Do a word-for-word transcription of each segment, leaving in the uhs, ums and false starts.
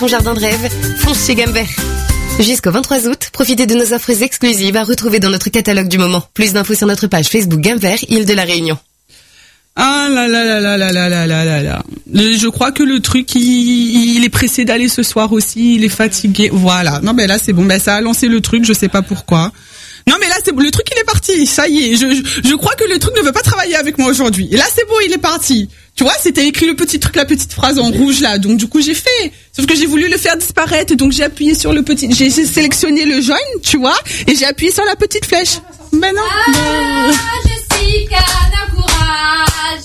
Ton jardin de rêve, fonce chez Gamme Vert. Jusqu'au vingt-trois août, profitez de nos offres exclusives à retrouver dans notre catalogue du moment. Plus d'infos sur notre page Facebook Gamme Vert, Île de la Réunion. Ah là là là là là là là là là là. Je crois que le truc, il, il est pressé d'aller ce soir aussi, il est fatigué. Voilà. Non mais là c'est bon, ben ça a lancé le truc, je sais pas pourquoi. Non mais là c'est bon, le truc il est parti, ça y est. Je, je, je crois que le truc ne veut pas travailler avec moi aujourd'hui. Et là c'est bon, il est parti. Tu vois, c'était écrit le petit truc, la petite phrase en rouge là. Donc du coup j'ai fait. Sauf que j'ai voulu le faire disparaître et donc j'ai appuyé sur le petit. J'ai sélectionné le jaune, tu vois, et j'ai appuyé sur la petite flèche. Mais non. Ah, non. Jessica, d'un courage.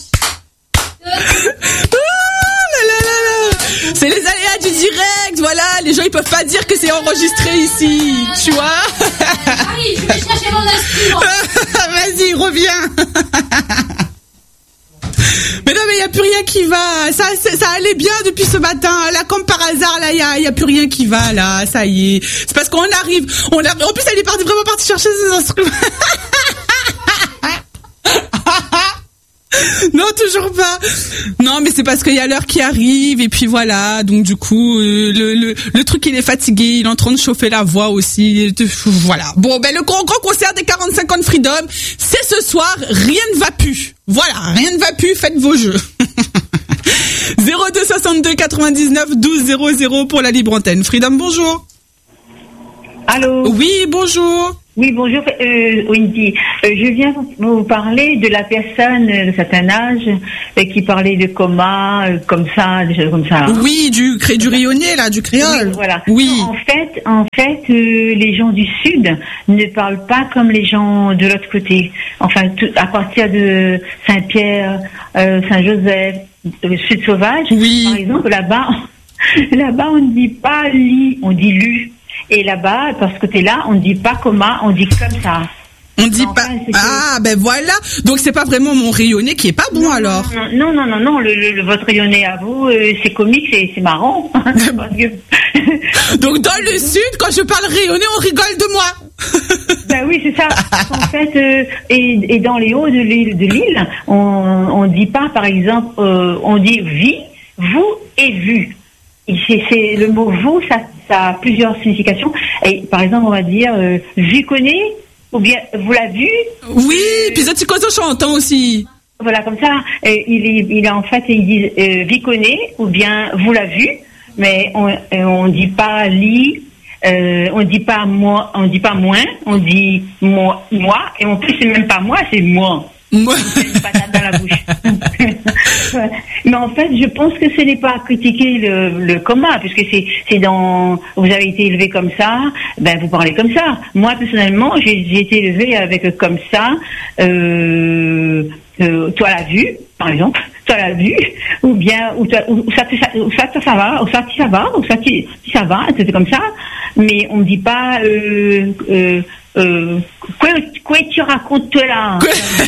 C'est les aléas du direct, voilà. Les gens ils peuvent pas dire que c'est enregistré ici, tu vois. Marie, je vais chercher mon instrument. Vas-y, reviens. Mais non, mais il y a plus rien qui va. Ça, ça allait bien depuis ce matin. Là, comme par hasard, là, il y a, y a plus rien qui va. Là, ça y est. C'est parce qu'on arrive. On a. En plus, elle est partie vraiment partie chercher ses instruments. Non, toujours pas. Non, mais c'est parce qu'il y a l'heure qui arrive et puis voilà. Donc du coup, euh, le, le le truc il est fatigué, il est en train de chauffer la voix aussi. Voilà. Bon, ben le grand grand concert des quarante-cinq ans de Freedom, c'est ce soir. Rien ne va plus. Voilà, rien ne va plus. Faites vos jeux. zéro deux soixante-deux quatre-vingt-dix-neuf douze zéro zéro pour la libre antenne. Freedom, bonjour. Allô. Oui, bonjour. Oui, bonjour, euh, Wendy. Euh, je viens vous parler de la personne de certain âge euh, qui parlait de coma, euh, comme ça, des choses comme ça. Oui, du cré du rayonné, là, du créole. Oui, voilà. Oui. En fait, en fait, euh, les gens du Sud ne parlent pas comme les gens de l'autre côté. Enfin, tout, à partir de Saint-Pierre, euh, Saint-Joseph, le Sud sauvage. Oui. Par exemple, là-bas, là-bas, on ne dit pas lit, on dit lu. Et là-bas, par ce côté-là, on ne dit pas comment, on dit comme ça. On dit enfin, pas. Ah, ben voilà. Donc c'est pas vraiment mon rayonné qui est pas bon non, alors. Non, non, non, non. Le, le, votre rayonné à vous, euh, c'est comique, c'est, c'est marrant. que... Donc dans le Sud, quand je parle rayonné, on rigole de moi. Ben oui, c'est ça. En fait, euh, et, et dans les hauts de l'île, de l'île, on, on dit pas, par exemple, euh, on dit vie, vous et vu. Et c'est, c'est le mot vous, ça, ça a plusieurs significations. Et par exemple, on va dire euh, vu connaît, ou bien vous l'avez vu. Oui, puis ça tu causes chantant aussi. Voilà, comme ça. Et il est, il est en fait, ils disent euh, vi connaît, ou bien vous l'avez vu, mais on, on dit pas lit, euh, on dit pas moi, on dit pas moins, on dit moi, moi, et en plus c'est même pas moi, c'est moi. Moi. Une patate dans la bouche. Mais en fait, je pense que ce n'est pas à critiquer le, le coma, puisque c'est, c'est dans, vous avez été élevé comme ça, ben vous parlez comme ça. Moi personnellement, j'ai, j'ai été élevé avec comme ça. Euh, euh, toi l'as vu, par exemple, toi l'as vu, ou bien ou, toi, ou ça, ça, ou ça, ça va, ou ça, ça va, ou ça, ça va, c'était comme ça. Mais on ne dit pas. Euh, euh, Euh, quoi, quoi tu racontes là?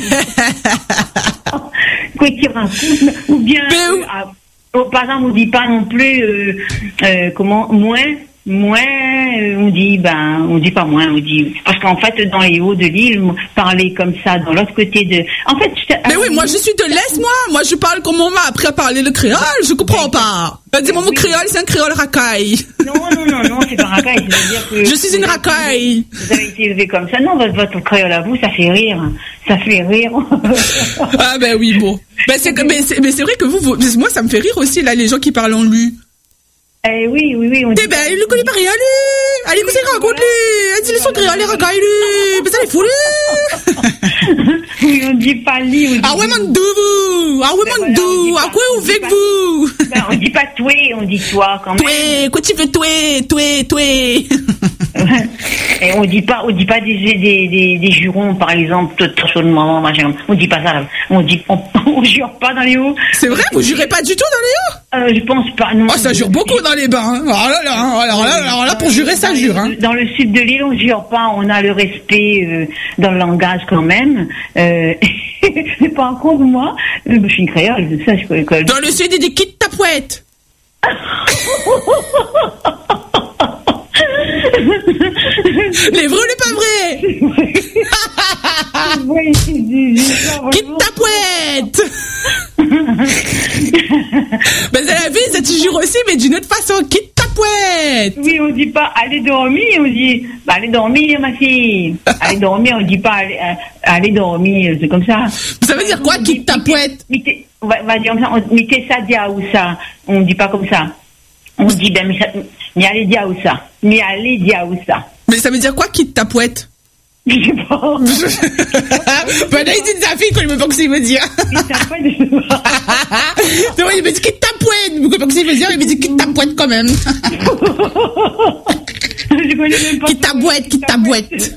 Quoi tu racontes? Ou bien, euh, ah, oh, par exemple, on dit pas non plus euh, euh, comment moins, moins. Euh, on dit ben, on dit pas moins, on dit parce qu'en fait dans les hauts de l'île, parler comme ça dans l'autre côté de. En fait, je mais oui, moi je suis de l'Est, moi, moi je parle comme on m'a appris à parler le créole, je comprends pas. Ben, dis-moi, mon créole, c'est un créole racaille. Non, non, non, non, c'est pas racaille, c'est-à-dire que. Je suis une racaille. Vous avez été élevé comme ça. Non, votre, votre créole à vous, ça fait rire. Ça fait rire. Ah, ben oui, bon. Ben, c'est, mais c'est, mais c'est vrai que vous, vous, moi, ça me fait rire aussi, là, les gens qui parlent en lui. Eh oui, oui, oui. On dit... Eh ben, il ne connaît pas rien, lui. Allez, qu'est-ce qu'il raconte, lui? Elle dit son créole, les racailles, lui. Mais ça, il est fou, lui. Oui, on dit pas lui. Ah ouais, mon dou, ah ouais, mon dou, à quoi vous faites vous? Ben, on dit pas toi, on dit toi quand même. Toi, quoi tu veux toi, toi, toi? Et on dit pas, on dit pas des des des, des jurons, par exemple, tout chaudement, machin. On dit pas ça. On dit, on, on jure pas dans les hauts. C'est vrai, vous jurez pas du tout dans les hauts? Euh, je pense pas. Non. Oh, ça jure beaucoup dans les bains. Hein. Alors là, là, alors là, alors là, pour jurer, ça jure. Hein. Dans le sud de l'île, on jure pas. On a le respect euh, dans le langage quand même. Euh, mais par contre, moi, je suis une créole, ça, je peux école. Dans le sud, il dit quitte ta pouette. Les vrais ou les pas vrais? Quitte ta pouette. Ben, c'est la vie, ça tu jures aussi, mais d'une autre façon. Quitte ta pouette. pouette. Oui, on dit pas allez dormir, on dit bah, allez dormir, ma fille. Allez dormir, on dit pas allez, euh, allez dormir, c'est comme ça. Ça veut dire quoi, On quitte dit, ta pouette? mettez- On va, on va dire comme ça, on mettez ça dia ou ça. On dit pas comme ça. On dit ben, mais, ça- mais allez dia ou ça. Mais allez dia ou ça. Mais ça veut dire quoi, quitte ta pouette? Je sais pas. Ben là, il dit de sa fille qu'on ne veut pas que ça veut dire. Quitte ta pouette, je sais pas. Non, il me dit quitte ta pouette. Je ne sais pas que ça veut dire, il me dit quitte ta pouette quand même. Je connais même pas. Quitte ta boîte, quitte ta boîte.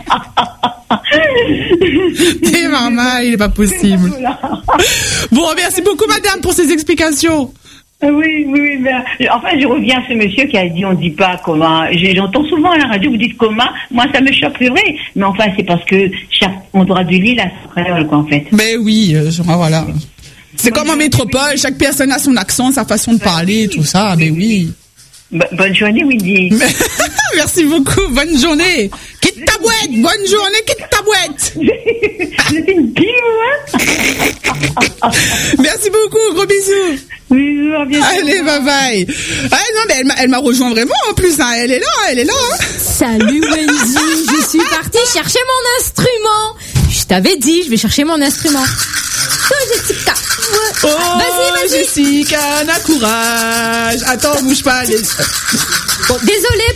T'es maman, il est pas possible. Voilà. Bon, merci beaucoup madame pour ces explications. Oui, oui, oui. Ben, enfin, je reviens à ce monsieur qui a dit on dit pas comment. J'ai- J'entends souvent à la radio, vous dites comment. Moi, ça me choque, c'est vrai. Mais enfin, c'est parce que chaque, on doit de l'île à son créole, quoi, en fait. Ben oui, euh, je- voilà. C'est comme en métropole, chaque personne a son accent, sa façon de parler, tout ça. Ben oui. Bo- bonne journée, Windy. Merci beaucoup, bonne journée. Quitte ta boîte, bonne journée, quitte ta boîte. Vous êtes une pile, hein? Merci beaucoup, gros bisous. Oui, à bientôt. Allez, bye bye. Ah non, mais elle m'a, elle m'a rejoint vraiment en plus, hein. Elle est là, elle est là. Hein. Salut Wendy, je suis partie chercher mon instrument. Je t'avais dit, je vais chercher mon instrument. Toi, Jessica. Oh, Vas-y, vas-y. Jessica, na courage. Attends, bouge pas. Les... Bon, désolée